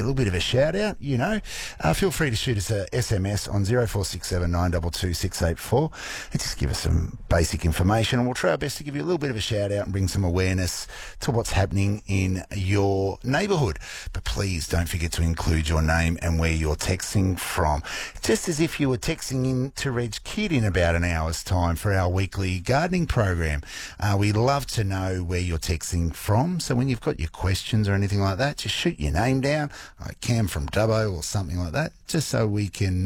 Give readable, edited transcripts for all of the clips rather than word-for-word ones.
a little bit of a shout out, feel free to shoot us a SMS on 0467 922 684 and just give us some basic information, and we'll try our best to give you a little bit of a shout out and bring some awareness to what's happening in your neighbourhood. But please don't forget to include your name and where you're texting from, just as if you were texting in to Reg Kid in about an hour's time for our weekly gardening program. We love to know where you're texting from, so when you've got your questions or anything like that, just shoot your name down, like Cam from Dubbo or something like that, just so we can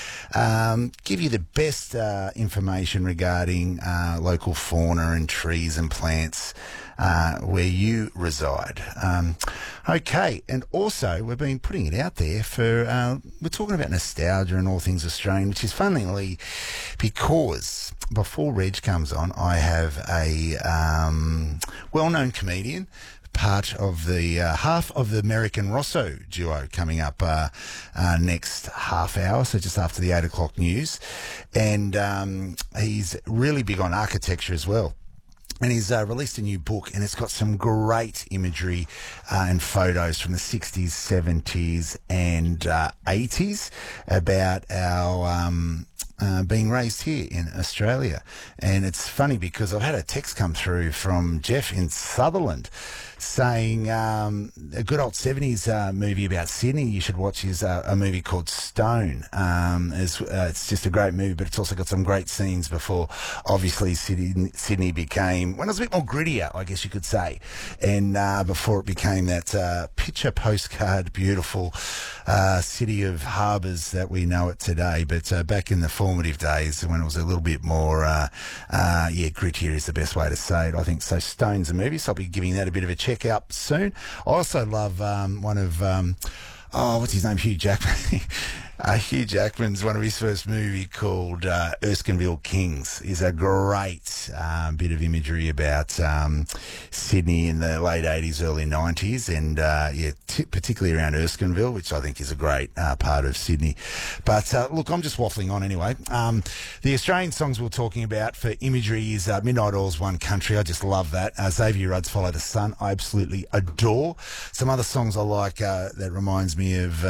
give you the best information regarding local fauna and trees and plants where you reside. Okay, and also we've been putting it out there for, we're talking about nostalgia and all things Australian, which is funnily because before Reg comes on, I have a well-known comedian, part of the half of the American Rosso duo coming up next half hour, so just after the 8 o'clock news. And he's really big on architecture as well. And he's released a new book, and it's got some great imagery and photos from the 60s, 70s and 80s about our being raised here in Australia. And it's funny because I've had a text come through from Jeff in Sutherland saying a good old 70s movie about Sydney you should watch is a movie called Stone. It's just a great movie, but it's also got some great scenes before obviously Sydney became, when it was a bit more grittier, I guess you could say, and before it became that picture postcard beautiful city of harbours that we know it today. But back in the formative days when it was a little bit more grittier is the best way to say it, I think. So Stone's a movie, so I'll be giving that a bit of a check out soon. I also love one of what's his name, Hugh Jackman. Hugh Jackman's one of his first movie called Erskineville Kings is a great bit of imagery about Sydney in the late 80s, early 90s, and particularly around Erskineville, which I think is a great part of Sydney. But look, I'm just waffling on anyway. The Australian songs we're talking about for imagery is Midnight Oil's One Country. I just love that. Xavier Rudd's Follow the Sun, I absolutely adore. Some other songs I like that reminds me of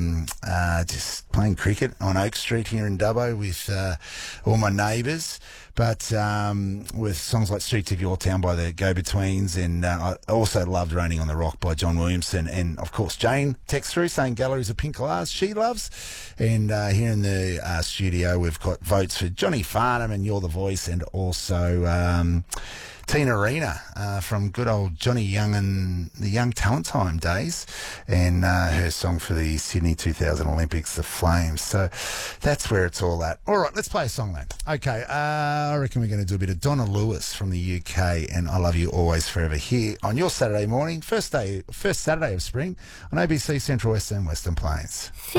just playing cricket on Oak Street here in Dubbo with all my neighbours, but with songs like Streets of Your Town by the Go-Betweens, and I also loved Raining on the Rock by John Williamson, and of course Jane texts through saying Galleries of Pink Glass she loves, and here in the studio we've got votes for Johnny Farnham and You're the Voice, and also Tina Arena from good old Johnny Young and the Young Talent Time days, and her song for the Sydney 2000 Olympics, The Flames. So that's where it's all at. All right, let's play a song then. Okay, I reckon we're going to do a bit of Donna Lewis from the UK and I Love You Always Forever here on your Saturday morning, first Saturday of spring on ABC Central Western Western Plains.